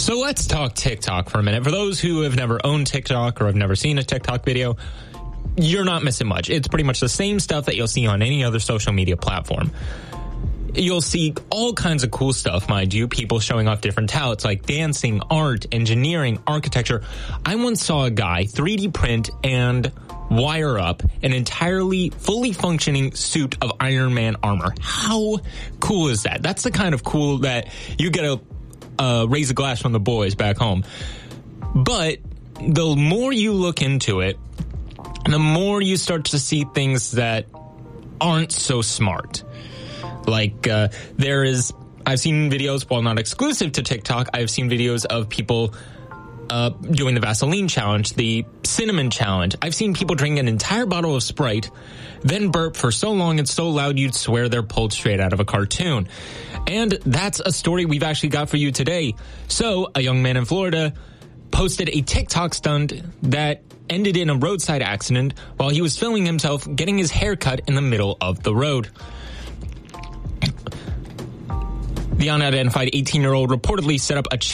So let's talk TikTok for a minute. For those who have never owned TikTok or have never seen a TikTok video, you're not missing much. It's pretty much the same stuff that you'll see on any other social media platform. You'll see all kinds of cool stuff, mind you, people showing off different talents like dancing, art, engineering, architecture. I once saw a guy 3D print and wire up an entirely fully functioning suit of Iron Man armor. How cool is that? That's the kind of cool that you get a raise a glass from the boys back home. But the more you look into it, the more you start to see things that aren't so smart. Like, I've seen videos, while not exclusive to TikTok, I've seen videos of people doing the Vaseline challenge, the cinnamon challenge. I've seen people drink an entire bottle of Sprite, then burp for so long and so loud you'd swear they're pulled straight out of a cartoon. And that's a story we've actually got for you today. So, a young man in Florida posted a TikTok stunt that ended in a roadside accident while he was filming himself getting his hair cut in the middle of the road. The unidentified 18-year-old reportedly set up a